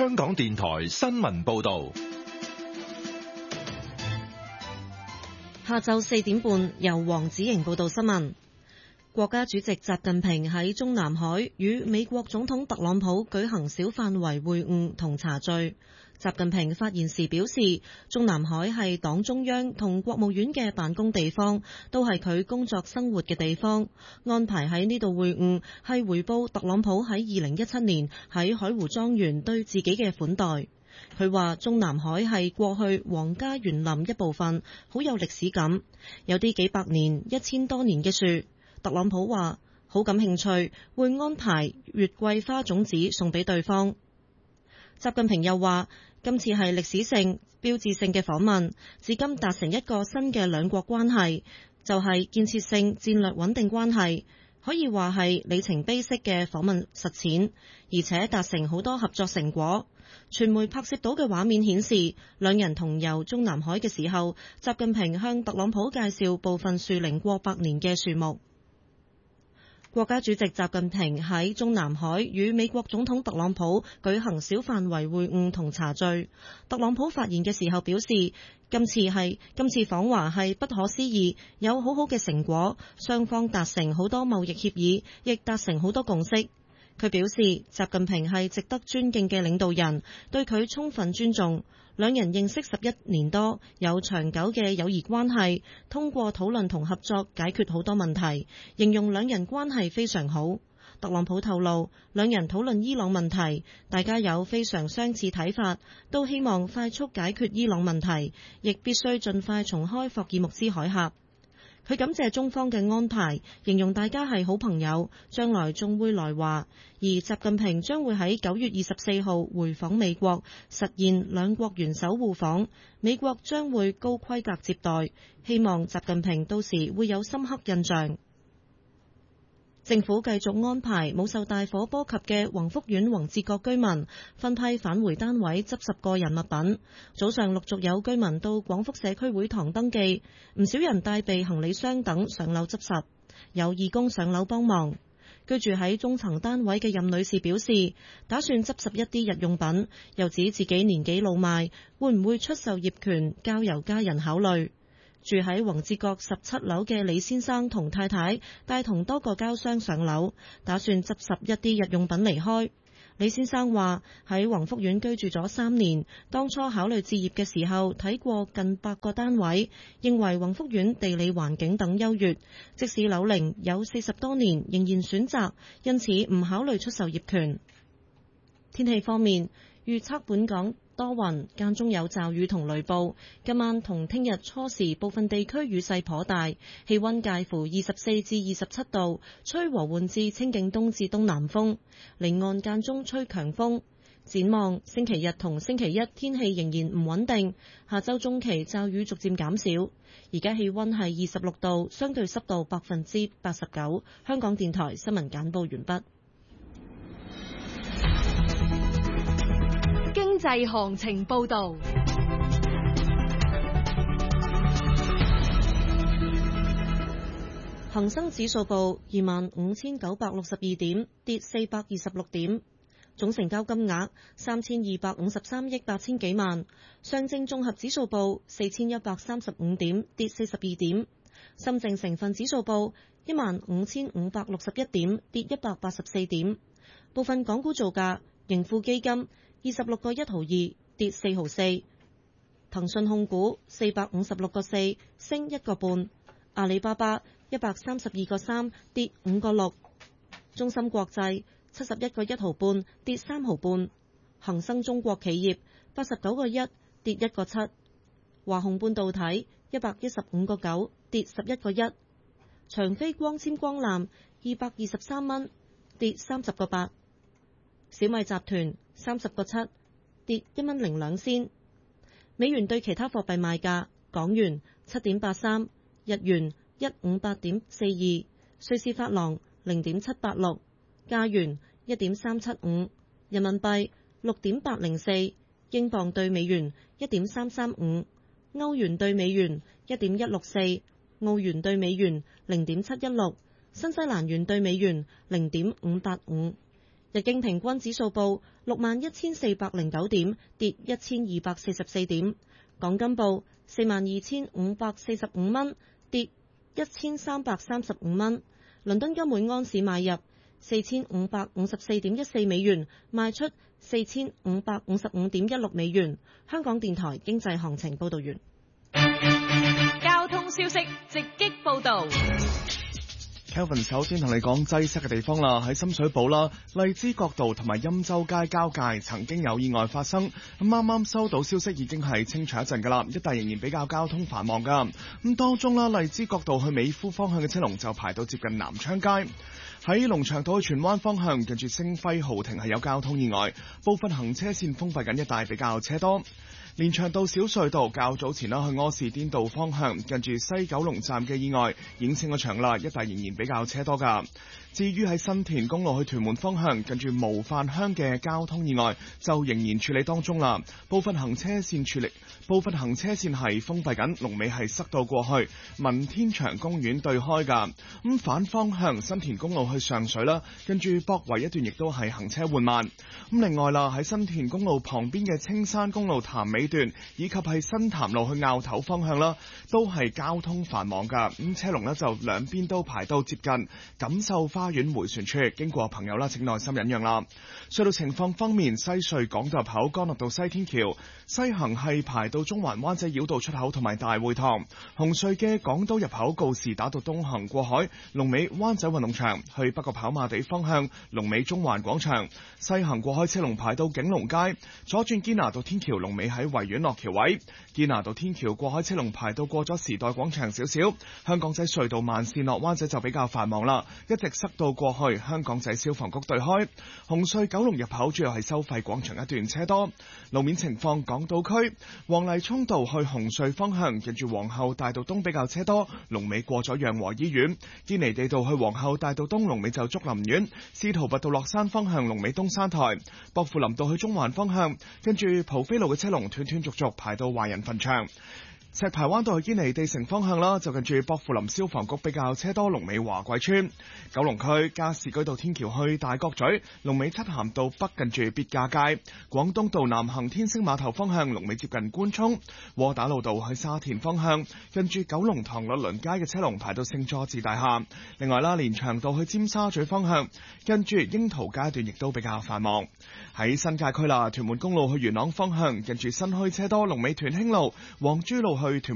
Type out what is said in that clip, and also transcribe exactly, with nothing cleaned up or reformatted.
香港電台新聞報道。 下晝四點半，由黃子瑩報道新聞。國家主席習近平喺中南海與美國總統特朗普舉行小範圍會晤同茶敘。習近平發言時表示，中南海係黨中央同國務院嘅辦公地方，都係佢工作生活嘅地方。安排喺呢度會晤係回報特朗普喺二零一七年喺海湖莊園對自己嘅款待。佢話中南海係過去皇家園林一部分，好有歷史感，有啲幾百年、一千多年嘅樹。特朗普話好感興趣，會安排月桂花種子送俾對方。習近平又話今次係歷史性、標誌性嘅訪問，至今達成一個新嘅兩國關係，就係建設性戰略穩定關係，可以話係里程碑式嘅訪問實踐，而且達成好多合作成果。傳媒拍攝到嘅畫面顯示，兩人同遊中南海嘅時候，習近平向特朗普介紹部分樹齡過百年嘅樹木。國家主席習近平喺中南海與美國總統特朗普舉行小範圍會晤同茶敘。特朗普發言嘅時候表示，今次係今次訪華係不可思議，有好好嘅成果，雙方達成好多貿易協議，亦達成好多共識。佢表示，習近平係值得尊敬嘅領導人，對佢充分尊重。兩人認識十一年多，有長久嘅友誼關係，通過討論同合作解決好多問題，形容兩人關係非常好。特朗普透露，兩人討論伊朗問題，大家有非常相似睇法，都希望快速解決伊朗問題，亦必須盡快重開霍爾木茲海峽。佢感謝中方嘅安排，形容大家係好朋友，將來仲會來華。而習近平將會喺九月二十四號回訪美國，實現兩國元首互訪。美國將會高規格接待，希望習近平到時會有深刻印象。政府繼續安排冇受大火波及嘅宏福苑宏志閣居民分批返回單位執拾個人物品。早上陸續有居民到廣福社區會堂登記，唔少人帶備行李箱等上樓執拾，有義工上樓幫忙。居住喺中層單位嘅任女士表示，打算執拾一啲日用品，又指自己年紀老邁，會唔會出售業權交由家人考慮。住喺宏志閣十七樓嘅李先生同太太帶同多個膠箱上樓，打算執拾一啲日用品離開。李先生話喺宏福苑居住咗三年，當初考慮置業嘅時候睇過近百個單位，認為宏福苑地理環境等優越，即使樓齡有四十多年仍然選擇，因此唔考慮出售業權。天氣方面，預測本港多雲，間中有驟雨同雷暴。今晚同聽日初時部分地區雨勢頗大，氣溫介乎二十四至二十七度，吹和緩至清勁東至東南風，離岸間中吹強風。展望星期日同星期一天氣仍然唔穩定，下周中期驟雨逐漸減少。而家氣溫係二十六度，相對濕度百分之八十九。香港電台新聞簡報完畢。 經濟行情報道。 恒生指數報二萬五千九百六十二點，跌四百二十六點，總成交金額三千二百五十三億八千幾萬。上證綜合指數報四千一百三十五點，跌四十二點。深證成分指數報一萬五千五百六十一點，跌一百八十四點。部分港股造價，盈富基金二十六個一毫二，跌四毫四。騰訊控股四百五十六個四，升一個半。阿里巴巴一百三十二個三，跌五個六。中芯國際七十一個一毫半，跌三毫半。恒生中國企業八十九個一，跌一個七。華虹半導體一百一十五個九，跌十一個一。長飛光纖光纜二百二十三蚊，跌三十個八。小米集團三十個七，跌一蚊零兩仙。美元對其他貨幣賣價：港元七點八三，日元一五八點四二，瑞士法郎零點七八六，加元一點三七五，人民幣六點八零四，英鎊對美元一點三三五，歐元對美元一點一六四，澳元對美元零點七一六，新西蘭元對美元零點五八五。 日經平均指數報六萬一千四百零九點，跌一千二百四十四點。港金報四萬二千五百四十五蚊，跌一千三百三十五蚊。倫敦金每安士買入四千五百五十四點一四美元，賣出四千五百五十五點一六美元。香港電台經濟行情報道完。 交通消息直擊報道。 Kelvin 首先同你講擠塞嘅地方啦，喺深水埗啦，荔枝角道同埋欽州街交界曾經有意外發生，咁啱啱收到消息已經係清除一陣噶啦，一帶仍然比較交通繁忙噶。咁當中啦，荔枝角道去美孚方向嘅車龍就排到接近南昌街，喺龍翔道去荃灣方向近住星輝豪庭係有交通意外，部分行車線封閉緊，一帶比較車多。連翔道小隧道較早前啦去柯士甸道方向近住西九龍站嘅意外已經清咗場啦，一帶仍然比較車多噶。至於喺新田公路去屯門方向近住模範鄉嘅交通意外就仍然處理當中啦，部分行車線處理部分行車線係封閉緊，龍尾係塞到過去民天祥公園對開噶。咁反方向新田公路去上水啦，跟住博圍一段亦都係行車緩慢。咁另外啦，喺新田公路旁邊嘅青山公路潭尾段以及係新潭路去坳頭方向啦，都係交通繁忙噶。咁車龍呢就兩邊都排到接近錦繡花園迴旋處，經過朋友啦，請耐心忍讓啦。隧道情況方面，西隧港島入口干諾道西天橋西行係排到中環灣仔繞道出口同埋大會堂，紅隧嘅港島入口告士打道東行過海，龍尾灣仔運動場去北角跑馬地方向，龍尾中環廣場，西行過海車龍排到景隆街，左轉堅拿道天橋龍尾喺維園落橋位，堅拿道天橋過海車龍排到過咗時代廣場少少。香港仔隧道慢線落灣仔就比較繁忙啦，一直塞到過去香港仔消防局對開。紅隧九龍入口主要係收費廣場一段車多。路面情況，港島區黃泥涌道去紅隧方向近住皇后大道東比較車多，龍尾過咗養和醫院。堅尼地道去皇后大道東龍尾就竹林苑。司徒拔道落山方向龍尾東山台。薄扶林道去中環方向跟住蒲飛路嘅車龍斷斷續續排到華人墳場。石排灣道去堅尼地城方向啦，就近住薄扶林消防局比較車多，龍尾華貴村。九龍區加士居道天橋去大角咀，龍尾漆咸道北近住必嘉街。廣東道南行天星碼頭方向，龍尾接近官涌。窩打老道去沙田方向，近住九龍塘律倫街嘅車龍排到聖佐治大廈。另外啦，連翔道去尖沙咀方向，近住櫻桃街段亦都比較繁忙。喺新界區啦，屯門公路去元朗方向，近住新墟車多，龍尾屯興路。黃珠路去屯